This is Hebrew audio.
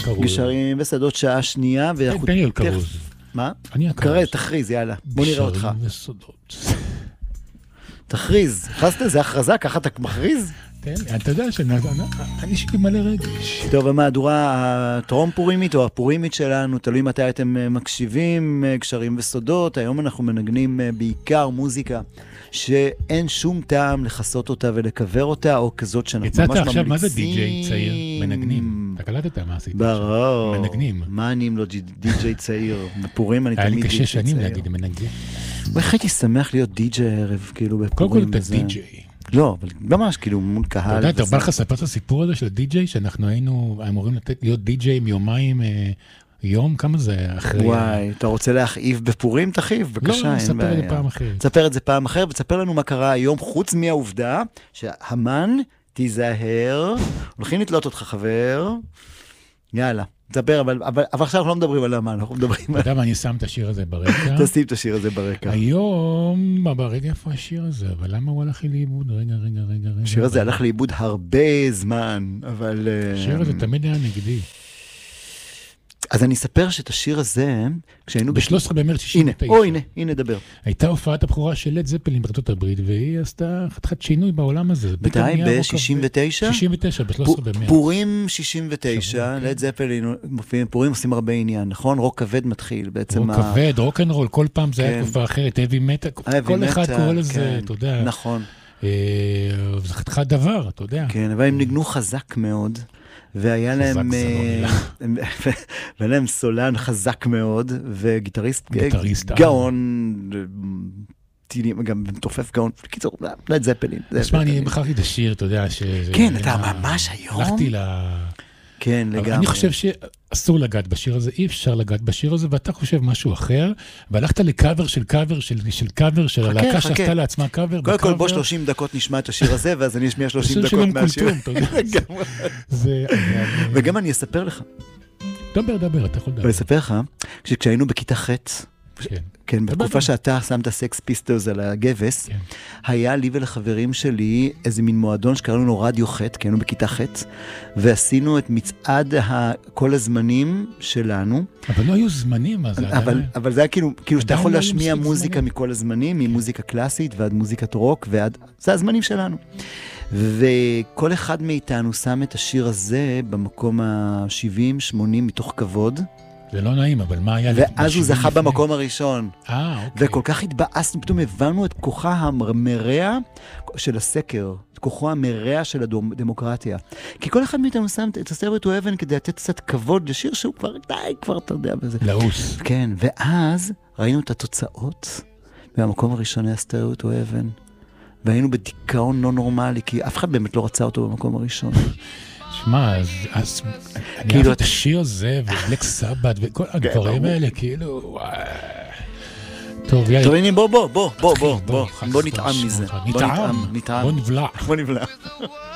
כרוז. גשרים ושדות שעה שנייה. תן לי על כרוז. מה? אני הכרוז. תכריז, יאללה. בוא נראה אותך. גשרים וסודות. תכריז. חסת זה הכרזה, ככה אתה מכריז? תן לי, אתה יודע שאני שלי מלא רגש. טוב, המהדורה הטרום פורימית או הפורימית שלנו, תלוי מתי אתם מקשיבים, גשרים וסודות. היום אנחנו מנגנים בעיקר מוזיקה שאין שום טעם לחסות אותה ולקבר אותה, או כזאת שאנחנו ממש ממליצים. יצאת עכשיו, מה זה די-ג'יי צעיר? מנגנים. אתה קלטת מה עשית? ברור. מנגנים. מה אני אם לא די-ג'יי צעיר? בפורים אני תמיד די-ג'יי צעיר. היה לי קשה שנים להגיד מנגן. איך הייתי שמח להיות די-ג'יי הערב, כאילו בפורים. קודם כל אתה די-ג'יי. לא, אבל ממש כאילו מול קהל. אתה יודע, אתה בא לך לספר את הסיפור הזה של הדי-ג'יי, שאנחנו היינו אמורים להיות די-ג'יי יומיים, יום, כמה זה אחרי? וואי, אתה רוצה להכאיב בפורים? תכאיב, בבקשה. לא, נספר את זה פעם אחרת. תספר את זה פעם אחרת, ותספר לנו מה קרה היום, חוץ מהעובדה שהמן תיזהר, הולכים לתלות אותך חבר, יאללה. תספר, אבל עכשיו אנחנו לא מדברים על המן, אנחנו מדברים על... אתה יודע מה, אני שם את השיר הזה ברקע. תשים את השיר הזה ברקע. היום, ברגע איפה השיר הזה? אבל למה הוא הלך לי לאיבוד? רגע. השיר הזה הלך לאיבוד הרבה זמן, אבל... השיר הזה תמיד היה נגדי. אז אני אספר שאת השיר הזה, כשהיינו... ב-13 במרץ 69. הנה, דבר. הייתה הופעת הבכורה של לד זפלין בארצות הברית, והיא עשתה חתיכת שינוי בעולם הזה. מתי? ב-69? 69, ב-13 במרץ. פורים 69, לד זפלין, פורים עושים הרבה עניין, נכון? רוק כבד מתחיל, בעצם... רוק כבד, רוק אנד רול, כל פעם זה היה תקופה אחרת, heavy metal, כל אחד קורא לזה, אתה יודע. נכון. זה חתיכת דבר, אתה יודע. כן, אבל הם ניגנו חזק מאוד. והיה להם סולן חזק מאוד, וגיטריסט גאון, גם מתופף גאון, בקיצור, לד זפלין. תשמע, אני בחרתי את השיר, אתה יודע, כן, אתה ממש היום. הלכתי כן, לגמרי. אני חושב שאסור לגעת בשיר הזה, אי אפשר לגעת בשיר הזה, ואתה חושב משהו אחר, והלכת לקאבר של קאבר של הלהקה שעשתה לעצמה קאבר. קודם כל בוא 30 דקות נשמע את השיר הזה, ואז אני אשמיע 30 דקות מהשיר. וגם אני אספר לך. דבר, אתה יכול לדבר. אני אספר לך, כשהיינו בכיתה ח', כן, בתקופה שאתה שמת סקס פיסטלס על הגבס, היה לי ולחברים שלי איזה מין מועדון שקראנו לו רדיו ח', כי היינו בכיתה ח', ועשינו את מצעד כל הזמנים שלנו. אבל לא היו זמנים, אבל זה היה כאילו שאתה יכול להשמיע מוזיקה מכל הזמנים, ממוזיקה קלאסית ועד מוזיקת רוק, זה הזמנים שלנו. וכל אחד מאיתנו שם את השיר הזה במקום ה-70-80 מתוך כבוד. זה לא נעים, אבל מה היה... ואז הוא זכה במקום הראשון. אוקיי. וכל כך התבאסנו, פתאום הבנו את כוחה המרע של הסקר, את כוחו המרע של הדמוקרטיה. כי כל אחד מאיתנו שם את הסרט to heaven כדי לתת קצת כבוד לשיר שהוא כבר, אתה יודע בזה. לעוס. כן, ואז ראינו את התוצאות, והמקום הראשון היה סרט to heaven, והיינו בדיכאון לא נורמלי, כי אף אחד באמת לא רצה אותו במקום הראשון. שמע, אז אני אוהב את השיר הזה, ובלק סבת, וכל הדברים האלה, כאילו, וואי. טוב, טוב, הנה, בוא נטעם מזה. נטעם? בוא נבלע.